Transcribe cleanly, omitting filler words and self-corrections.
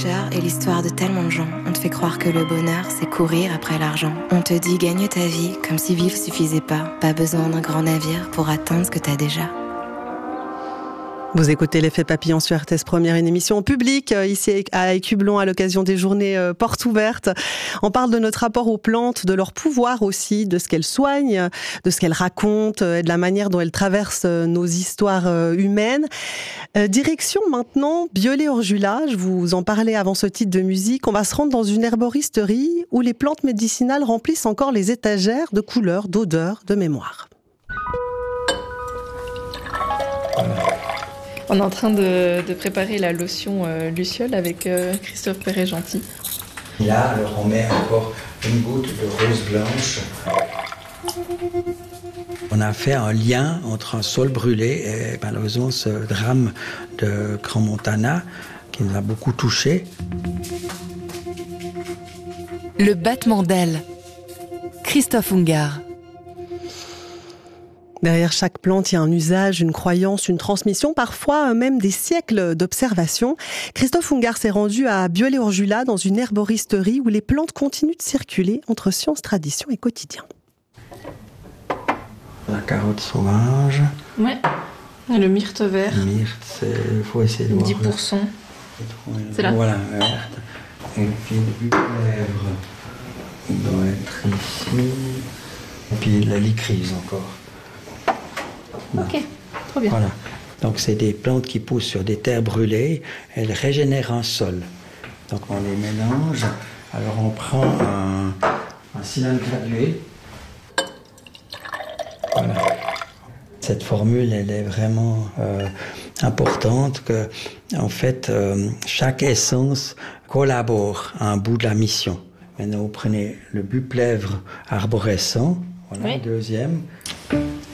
Et l'histoire de tellement de gens. On te fait croire que le bonheur, c'est courir après l'argent. On te dit gagne ta vie, comme si vivre suffisait pas. Pas besoin d'un grand navire pour atteindre ce que t'as déjà. Vous écoutez l'effet papillon sur RTS Première, une émission publique ici à Écublon à l'occasion des journées portes ouvertes. On parle de notre rapport aux plantes, de leur pouvoir aussi, de ce qu'elles soignent, de ce qu'elles racontent et de la manière dont elles traversent nos histoires humaines. Direction maintenant Biolay-Orjula, je vous en parlais avant ce titre de musique. On va se rendre dans une herboristerie où les plantes médicinales remplissent encore les étagères de couleurs, d'odeurs, de mémoire. On est en train de préparer la lotion Luciole avec Christophe Perret-Gentil. Là, alors on met encore une goutte de rose blanche. On a fait un lien entre un sol brûlé et malheureusement ce drame de Crans-Montana qui nous a beaucoup touchés. Le battement d'ailes. Christophe Ungart. Derrière chaque plante, il y a un usage, une croyance, une transmission, parfois même des siècles d'observation. Christophe Ungart s'est rendu à Biolay-Orjula dans une herboristerie où les plantes continuent de circuler entre science, tradition et quotidien. La carotte sauvage. Ouais. Et le myrte vert. Le myrte, il faut essayer de voir. 10%. C'est là. Voilà, verte. Et puis le buplèvre, il doit être ici. Et puis la lycryse encore. Ok, trop bien. Voilà. Donc c'est des plantes qui poussent sur des terres brûlées. Elles régénèrent un sol. Donc on les mélange. Alors on prend un cylindre gradué. Voilà. Cette formule, elle est vraiment importante que, en fait, chaque essence collabore à un bout de la mission. Maintenant, vous prenez le buplèvre arborescent, voilà, oui. Deuxième.